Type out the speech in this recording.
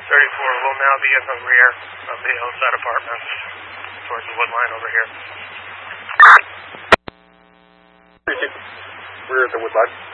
34 will now be in the rear of the Hillside Apartments towards the wood line over here. Rear at the wood line.